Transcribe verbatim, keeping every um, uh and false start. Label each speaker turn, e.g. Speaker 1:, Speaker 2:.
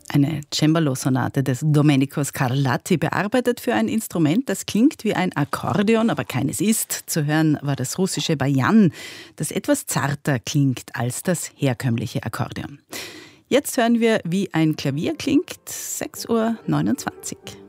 Speaker 1: Eine Cembalo-Sonate des Domenico Scarlatti, bearbeitet für ein Instrument, das klingt wie ein Akkordeon, aber keines ist. Zu hören war das russische Bajan, das etwas zarter klingt als das herkömmliche Akkordeon. Jetzt hören wir, wie ein Klavier klingt, sechs Uhr neunundzwanzig.